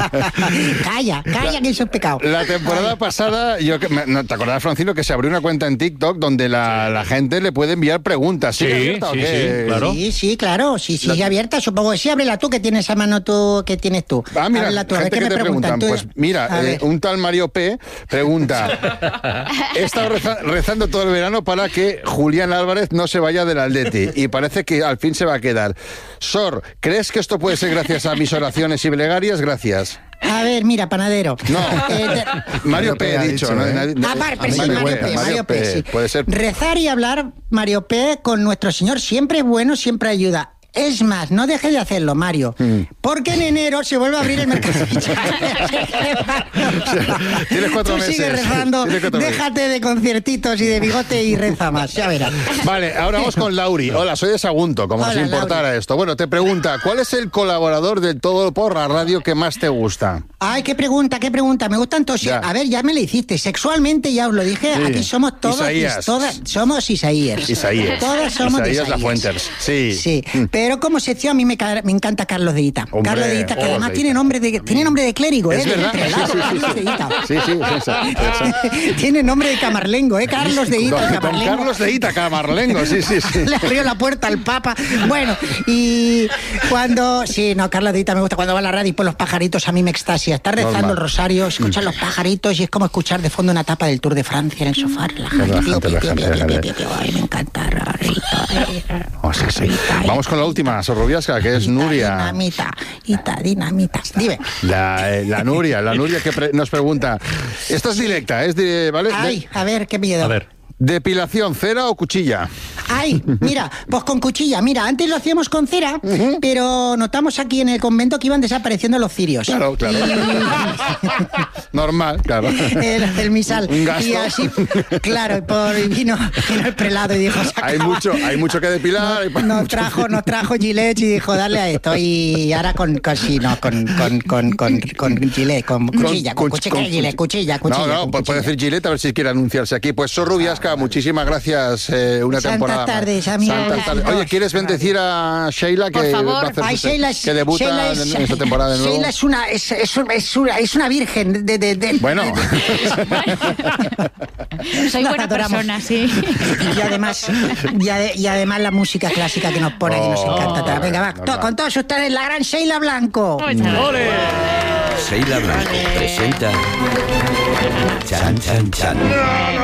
Calla, que eso es pecado. La temporada pasada, ¿no te acordás, Francino, que se abrió una cuenta en TikTok donde la gente le puede enviar preguntas? Sí, claro. Sí, claro, sí, abierta. Supongo que sí, ábrela tú, que tienes a mano tú, que tienes tú. Mira, ábrela tú, a ver gente qué que me te preguntan. Pues mira, un tal Mario P. pregunta: he estado rezando todo el verano para que Julián Álvarez no se vaya del Atleti y parece que al fin se va a quedar. Sor, ¿crees que esto puede ser gracias a mis oraciones y plegarias? Gracias. A ver, mira, panadero. No, Mario P. ha dicho, ¿no? Mario P. Sí. Puede ser. Rezar y hablar, Mario P., con nuestro Señor siempre es bueno, siempre ayuda. Es más, no deje de hacerlo, Mario, porque en enero se vuelve a abrir el mercado. Tienes 4 meses. Sigue rezando, déjate de conciertitos y de bigote y reza más, ya verás. Vale, ahora vamos con Lauri. Hola, soy de Sagunto, como si importara Lauri. Esto. Bueno, te pregunta, ¿cuál es el colaborador del Todo por la Radio que más te gusta? Ay, qué pregunta, me gustan todos. Ya. A ver, ya me lo hiciste. Sexualmente ya os lo dije, sí. Aquí somos todos, todas somos Isaías. Todas somos Isaías Lafuentes. Sí. Pero como sección a mí me encanta Carlos de Ita. Hombre, Carlos de Ita, que además tiene nombre de clérigo, es verdad. Carlos de Ita. Sí. Tiene nombre de camarlengo, Carlos de Ita, camarlengo. Carlos de Ita, camarlengo, sí. Le abrió la puerta al Papa. Bueno, y cuando... Sí, no, Carlos de Ita me gusta. Cuando va a la radio y por los pajaritos a mí me extasia. Está rezando el rosario, escuchar los pajaritos y es como escuchar de fondo una etapa del Tour de Francia en el sofá. Ay, me encanta. Vamos con la última, Sorrubiasca, que es Nuria. Dinamita. Dime. La Nuria que nos pregunta. Esta es directa, ¿vale? Ay, a ver, qué miedo. A ver. ¿Depilación, cera o cuchilla? Ay, mira, pues con cuchilla. Mira, antes lo hacíamos con cera, pero notamos aquí en el convento que iban desapareciendo los cirios. Claro. Normal, claro. El misal. Un gasto. Y así, claro, vino el prelado y dijo... Hay mucho que depilar. Nos trajo Gillette y dijo, darle a esto. Y ahora con Gillette, con cuchilla. No, puede decir Gillette, a ver si quiere anunciarse aquí. Pues Sorrubiasca, muchísimas gracias. Una temporada. Tardes, Santas tardes. Oye, ¿quieres bendecir a Sheila? Por favor. Que debuta en esta temporada de nuevo. Sheila es una virgen de... Bueno. Soy buena persona, sí. Y además la música clásica que nos pone, que nos encanta. Venga, va, con todos ustedes, la gran Sheila Blanco. ¡Ole! Sheila Blanco presenta Chan Chan Chan.